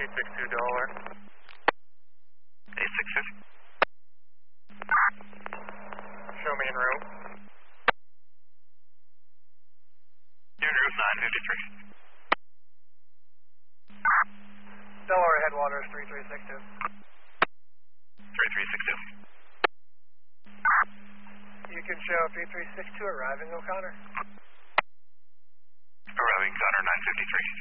3362 Delaware. 8650. Show me en route. You're en route 953. Delaware headwaters 3362. 3362. You can show 3362 arriving O'Connor. Arriving Connor 953.